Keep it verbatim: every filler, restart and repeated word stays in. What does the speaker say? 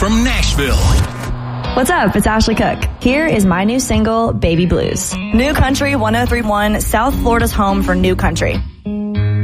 from Nashville. What's up? It's Ashley Cook. Here is my new single, Baby Blues. New Country one oh three point one, South Florida's home for new country.